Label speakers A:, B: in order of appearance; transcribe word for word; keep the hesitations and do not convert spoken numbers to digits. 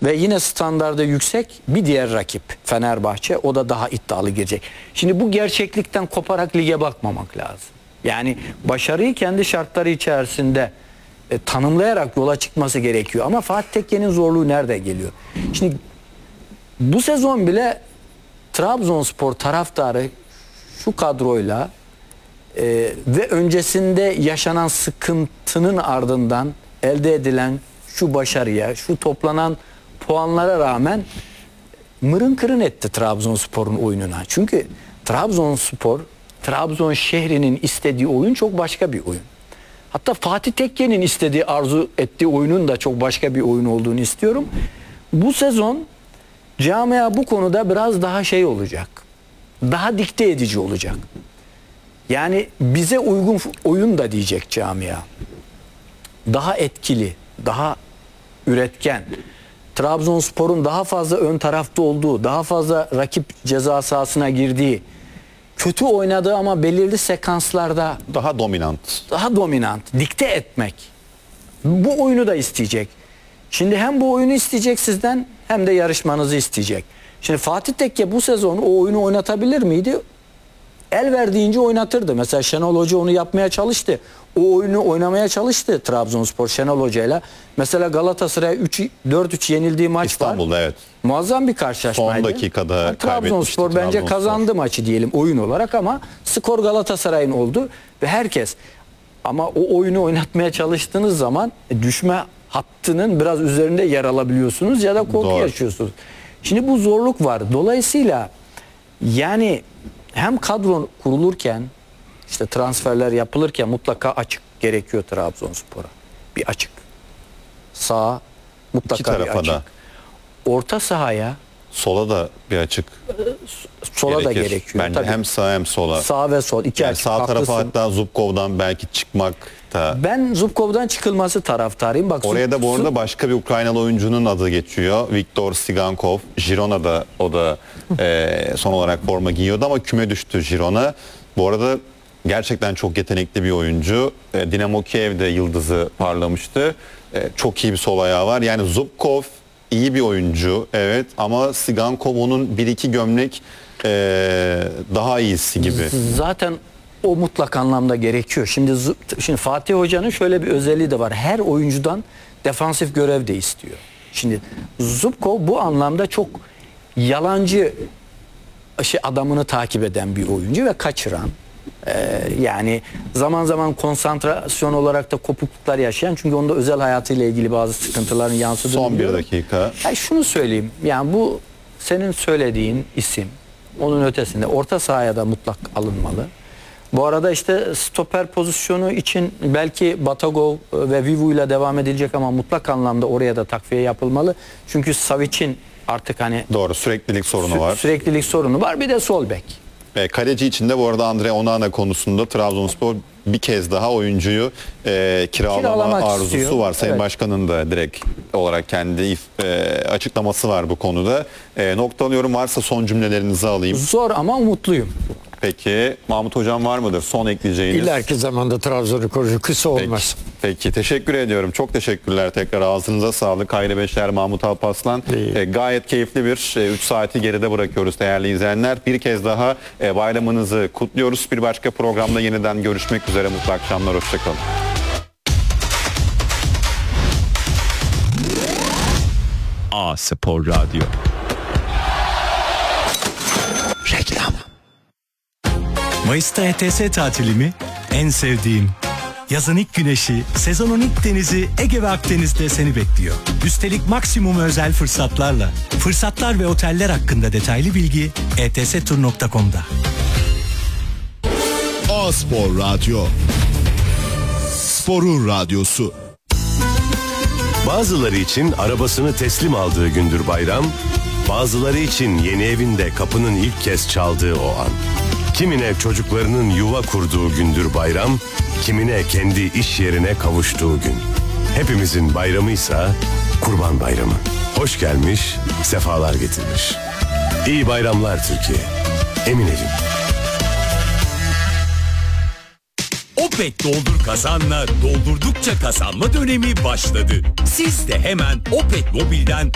A: ve yine standardı yüksek bir diğer rakip Fenerbahçe. O da daha iddialı girecek. Şimdi bu gerçeklikten koparak lige bakmamak lazım. Yani başarıyı kendi şartları içerisinde e, tanımlayarak yola çıkması gerekiyor. Ama Fatih Tekke'nin zorluğu nerede geliyor? Şimdi bu sezon bile Trabzonspor taraftarı şu kadroyla e, ve öncesinde yaşanan sıkıntının ardından elde edilen şu başarıya, şu toplanan puanlara rağmen mırın kırın etti Trabzonspor'un oyununa. Çünkü Trabzonspor, Trabzon şehrinin istediği oyun çok başka bir oyun. Hatta Fatih Tekke'nin istediği, arzu ettiği oyunun da çok başka bir oyun olduğunu istiyorum. Bu sezon camia bu konuda biraz daha şey olacak. Daha dikte edici olacak. Yani bize uygun oyun da diyecek camia. Daha etkili, daha üretken. Trabzonspor'un daha fazla ön tarafta olduğu, daha fazla rakip ceza sahasına girdiği, kötü oynadığı ama belirli sekanslarda
B: daha dominant.
A: Daha dominant, dikte etmek. Bu oyunu da isteyecek. Şimdi hem bu oyunu isteyecek sizden hem de yarışmanızı isteyecek. Şimdi Fatih Tekke bu sezon o oyunu oynatabilir miydi? El verdiğince oynatırdı. Mesela Şenol Hoca onu yapmaya çalıştı. O oyunu oynamaya çalıştı Trabzonspor Şenol Hoca'yla. Mesela Galatasaray dört üç yenildiği maç
B: İstanbul'da,
A: var.
B: evet.
A: Muazzam bir karşılaşmaydı.
B: Son dakikada
A: yani Trabzonspor bence
B: Trabzonspor
A: kazandı maçı diyelim oyun olarak ama skor Galatasaray'ın oldu ve herkes, ama o oyunu oynatmaya çalıştığınız zaman düşme hattının biraz üzerinde yer alabiliyorsunuz ya da korku
B: Doğru.
A: yaşıyorsunuz. Şimdi bu zorluk var. Dolayısıyla yani hem kadro kurulurken, işte transferler yapılırken mutlaka açık gerekiyor Trabzonspor'a. Bir açık. Sağ mutlaka bir açık. Da. Orta sahaya,
B: sola da bir açık.
A: Sola
B: gerekir.
A: da gerekiyor.
B: Bence
A: tabii.
B: hem sağ hem sola.
A: Sağ ve sol iki
B: yani
A: açık.
B: Sağ
A: haklısın.
B: tarafa hatta Zubkov'dan belki çıkmak da.
A: Ben Zubkov'dan çıkılması taraftarıyım. Bak,
B: oraya da bu arada başka bir Ukraynalı oyuncunun adı geçiyor. Viktor Sigankov. Girona'da o da e, son olarak forma giyiyordu ama küme düştü Girona. Bu arada gerçekten çok yetenekli bir oyuncu. E, Dinamo Kiev'de yıldızı parlamıştı. E, çok iyi bir sol ayağı var. Yani Zubkov iyi bir oyuncu, evet, ama Sigankov onun bir iki gömlek e, daha iyisi gibi.
A: Zaten o mutlak anlamda gerekiyor. Şimdi şimdi Fatih Hoca'nın şöyle bir özelliği de var. Her oyuncudan defansif görev de istiyor. Şimdi Zubkov bu anlamda çok yalancı şey, adamını takip eden bir oyuncu ve kaçıran. Ee, yani zaman zaman konsantrasyon olarak da kopukluklar yaşayan, çünkü onda özel hayatıyla ilgili bazı sıkıntıların yansıdığını
B: Son bir
A: biliyorum.
B: dakika.
A: Yani şunu söyleyeyim. Yani bu senin söylediğin isim, onun ötesinde orta sahaya da mutlak alınmalı. Bu arada işte stoper pozisyonu için belki Batagov ve Vivu ile devam edilecek ama mutlak anlamda oraya da takviye yapılmalı. Çünkü Savic'in artık hani
B: doğru süreklilik sorunu
A: sü
B: var.
A: Süreklilik sorunu var. Bir de sol bek.
B: E, kaleci için de bu arada Andre Onana konusunda Trabzonspor bir kez daha oyuncuyu e, kiralama
A: Kiralamak
B: arzusu
A: istiyor.
B: var. Sayın
A: Evet.
B: Başkan'ın da direkt olarak kendi e, açıklaması var bu konuda. E, noktalıyorum, varsa son cümlelerinizi alayım.
A: Zor ama umutluyum.
B: Peki Mahmut Hocam var mıdır son ekleyeceğiniz?
C: İleriki zamanda Trabzon'u koruyucu kısa olmaz.
B: Peki, peki teşekkür ediyorum. Çok teşekkürler tekrar, ağzınıza sağlık. Hayri Beşer, Mahmut Alparslan. E, gayet keyifli bir üç saati geride bırakıyoruz değerli izleyenler. Bir kez daha e, bayramınızı kutluyoruz. Bir başka programda yeniden görüşmek üzere. Mutlu akşamlar. Hoşçakalın.
D: A Spor Radyo.
E: Reklam.
D: Mayıs'ta E T S tatili mi? En sevdiğim. Yazın ilk güneşi, sezonun ilk denizi Ege ve Akdeniz'de seni bekliyor. Üstelik maksimum özel fırsatlarla. Fırsatlar ve oteller hakkında detaylı bilgi e t s tur nokta com'da.
E: A Spor Radyo. Sporun radyosu.
F: Bazıları için arabasını teslim aldığı gündür bayram, bazıları için yeni evinde kapının ilk kez çaldığı o an. Kimine çocuklarının yuva kurduğu gündür bayram, kimine kendi iş yerine kavuştuğu gün. Hepimizin bayramıysa Kurban Bayramı. Hoş gelmiş, sefalar getirmiş. İyi bayramlar Türkiye. Eminönü.
G: Opet Doldur Kazan'la doldurdukça kazanma dönemi başladı. Siz de hemen Opet Mobil'den